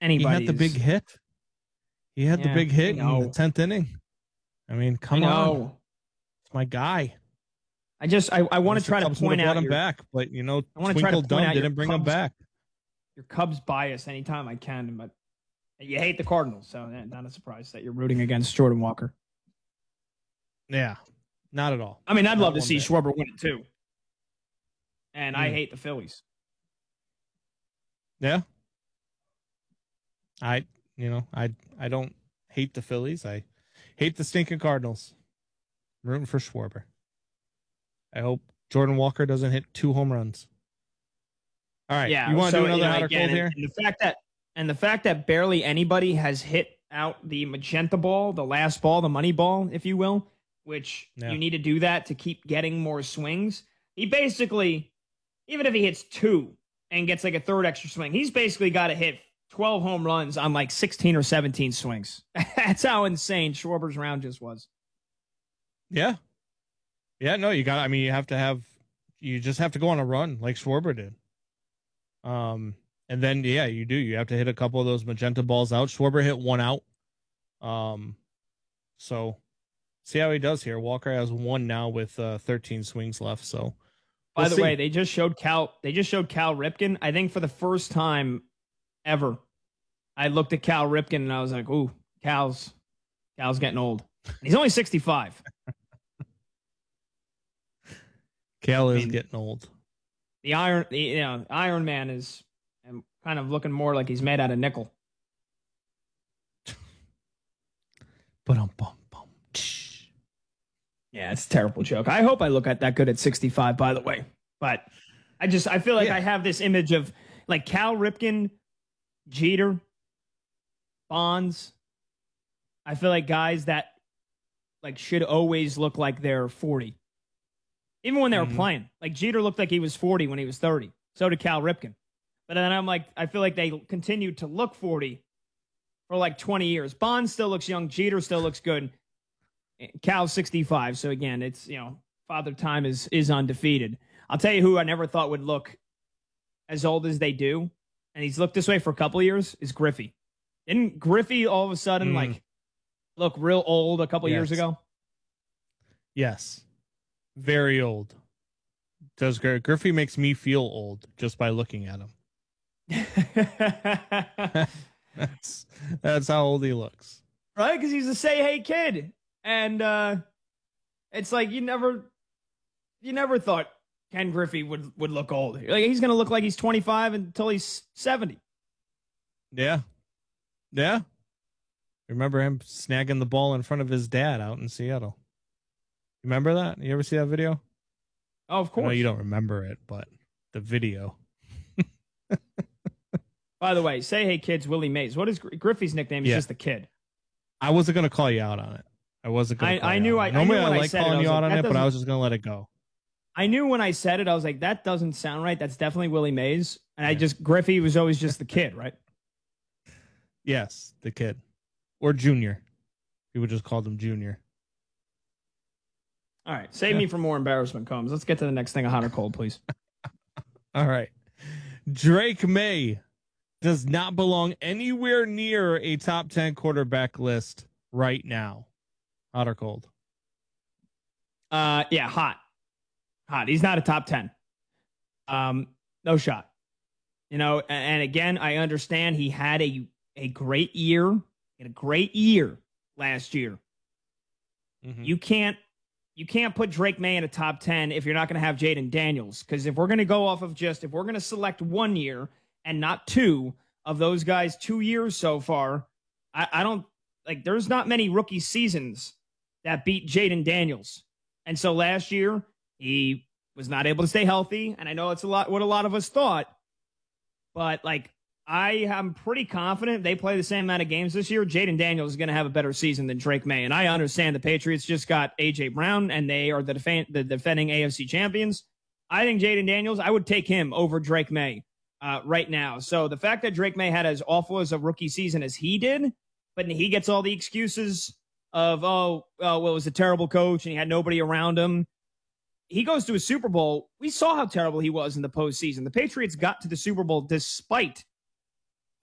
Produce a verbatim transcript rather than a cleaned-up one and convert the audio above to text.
anybody. He had the is, big hit. He had yeah, the big hit I in the tenth inning. I mean, come I on. It's my guy. I just I, I want to try to Cubs point brought out him your, back, but you know, I want to try to Twinkle point Dumb out your didn't bring him Cubs, back. your Cubs bias anytime I can, but you hate the Cardinals, so not a surprise that you're rooting against Jordan Walker. Yeah, not at all. I mean, I'd not love to see bit. Schwarber win it too, and mm. I Hmm. hate the Phillies. Yeah, I you know I I don't hate the Phillies. I hate the stinking Cardinals. I'm rooting for Schwarber. I hope Jordan Walker doesn't hit two home runs. All right, yeah. You want to so, do another you know, hot or again, cold and, here? And the fact that and the fact that barely anybody has hit out the magenta ball, the last ball, the money ball, if you will, which Yeah. you need to do that to keep getting more swings. He basically, even if he hits two and gets like a third extra swing, he's basically got to hit twelve home runs on like sixteen or seventeen swings. That's how insane Schwarber's round just was. Yeah. Yeah, no, you got, I mean, you have to have, you just have to go on a run like Schwarber did. Um, and then, yeah, you do. You have to hit a couple of those magenta balls out. Schwarber hit one out. Um, so see how he does here. Walker has one now with uh, thirteen swings left. So, we'll by the see. way, they just showed Cal. They just showed Cal Ripken. I think for the first time ever, I looked at Cal Ripken and I was like, "Ooh, Cal's Cal's getting old." And he's only sixty-five. Cal is I mean, getting old. The Iron, the, you know, Iron Man is kind of looking more like he's made out of nickel. But um, bum bum. Yeah, it's a terrible joke. I hope I look at that good at sixty-five. By the way, but I just I feel like Yeah. I have this image of like Cal Ripken, Jeter, Bonds. I feel like guys that like should always look like they're forty. Even when they were Mhm. playing. Like Jeter looked like he was forty when he was thirty. So did Cal Ripken. But then I'm like, I feel like they continued to look forty for like twenty years. Bond still looks young. Jeter still looks good. Cal's sixty-five. So again, it's, you know, Father Time is is undefeated. I'll tell you who I never thought would look as old as they do, and he's looked this way for a couple of years, is Griffey. Didn't Griffey all of a sudden Mm. like look real old a couple Yes. years ago? Yes. Very old. Does Gr- Griffey makes me feel old just by looking at him. That's that's how old he looks. Right? Because he's a say hey kid. And uh, it's like you never you never thought Ken Griffey would, would look old. Like he's gonna look like he's twenty-five until he's seventy. Yeah. Yeah. Remember him snagging the ball in front of his dad out in Seattle. Remember that? You ever see that video? Oh, of I know course. you don't remember it, but the video. By the way, say hey kids, Willie Mays. What is Gr- Griffey's nickname? He's Yeah. just the kid. I wasn't gonna call you out on it. I wasn't gonna I- call I you knew out I- on it. I knew Normally I, when I like said it, calling I was you like, out on that it, but I doesn't- was just gonna let it go. I knew when I said it, I was like, that doesn't sound right. That's definitely Willie Mays. And I Yeah. just Griffey was always just the kid, right? Yes, the kid. Or Junior. People just called him Junior. All right. Save Yeah. me from more embarrassment, Combs. Let's get to the next thing, a hot or cold, please. All right. Drake May does not belong anywhere near a top ten quarterback list right now. Hot or cold? Uh, yeah, hot, hot. He's not a top ten. Um, no shot. You know, and, and again, I understand he had a a great year, he had a great year last year. Mm-hmm. You can't you can't put Drake May in a top ten if you're not going to have Jaden Daniels. Because if we're going to go off of just if we're going to select one year and not two of those guys, two years so far, I, I don't like. There's not many rookie seasons that beat Jaden Daniels. And so last year, he was not able to stay healthy. And I know it's a lot what a lot of us thought. But, like, I am pretty confident they play the same amount of games this year. Jaden Daniels is going to have a better season than Drake May. And I understand the Patriots just got A J. Brown, and they are the, def- the defending A F C champions. I think Jaden Daniels, I would take him over Drake May uh, right now. So the fact that Drake May had as awful as a rookie season as he did, but he gets all the excuses of, oh, oh well, it was a terrible coach and he had nobody around him. He goes to a Super Bowl. We saw how terrible he was in the postseason. The Patriots got to the Super Bowl despite